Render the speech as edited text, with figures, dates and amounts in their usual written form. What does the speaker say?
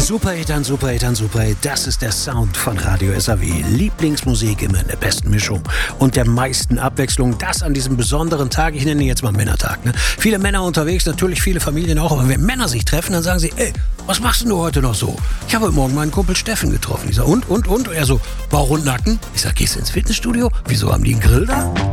Superhit, Superhit, Superhit. Das ist der Sound von Radio SAW. Lieblingsmusik immer in der besten Mischung und der meisten Abwechslung. Das an diesem besonderen Tag. Ich nenne ihn jetzt mal Männertag. Ne? Viele Männer unterwegs, natürlich viele Familien auch. Aber wenn Männer sich treffen, dann sagen sie, ey, was machst denn du heute noch so? Ich habe heute Morgen meinen Kumpel Steffen getroffen. Ich sage, und? Und er so, Bauch und Nacken? Ich sage, gehst du ins Fitnessstudio? Wieso haben die einen Grill da?